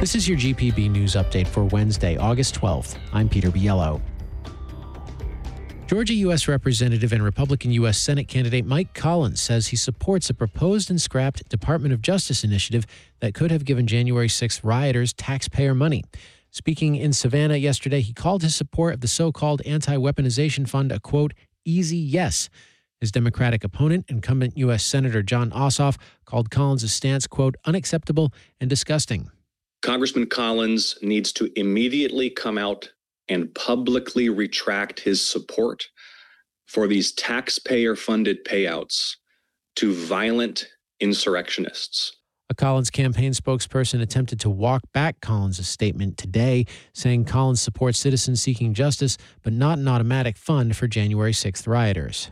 This is your GPB News Update for Wednesday, August 12th. I'm Peter Biello. Georgia U.S. Representative and Republican U.S. Senate candidate Mike Collins says he supports a proposed and scrapped Department of Justice initiative that could have given January 6th rioters taxpayer money. Speaking in Savannah yesterday, he called his support of the so-called anti-weaponization fund a, quote, easy yes. His Democratic opponent, incumbent U.S. Senator Jon Ossoff, called Collins' stance, quote, unacceptable and disgusting. Congressman Collins needs to immediately come out and publicly retract his support for these taxpayer-funded payouts to violent insurrectionists. A Collins campaign spokesperson attempted to walk back Collins' statement today, saying Collins supports citizens seeking justice, but not an automatic fund for January 6th rioters.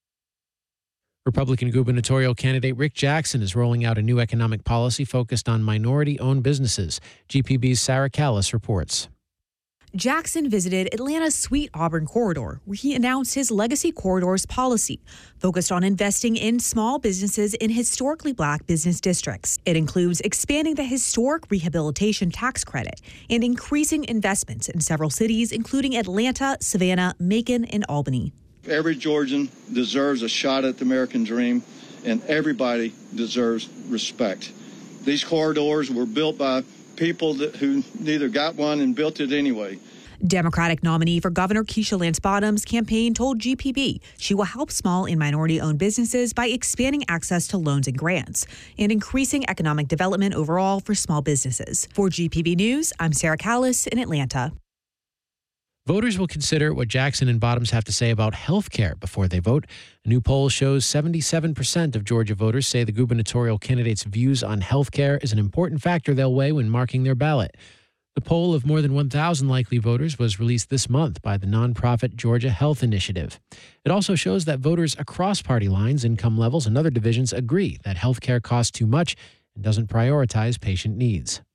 Republican gubernatorial candidate Rick Jackson is rolling out a new economic policy focused on minority-owned businesses. GPB's Sarah Callis reports. Jackson visited Atlanta's Sweet Auburn corridor, where he announced his Legacy Corridors policy, focused on investing in small businesses in historically black business districts. It includes expanding the historic rehabilitation tax credit and increasing investments in several cities, including Atlanta, Savannah, Macon, and Albany. Every Georgian deserves a shot at the American dream, and everybody deserves respect. These corridors were built by people who neither got one and built it anyway. Democratic nominee for Governor Keisha Lance Bottoms' campaign told GPB she will help small and minority-owned businesses by expanding access to loans and grants and increasing economic development overall for small businesses. For GPB News, I'm Sarah Callis in Atlanta. Voters will consider what Jackson and Bottoms have to say about health care before they vote. A new poll shows 77% of Georgia voters say the gubernatorial candidate's views on health care is an important factor they'll weigh when marking their ballot. The poll of more than 1,000 likely voters was released this month by the nonprofit Georgia Health Initiative. It also shows that voters across party lines, income levels, and other divisions agree that health care costs too much and doesn't prioritize patient needs.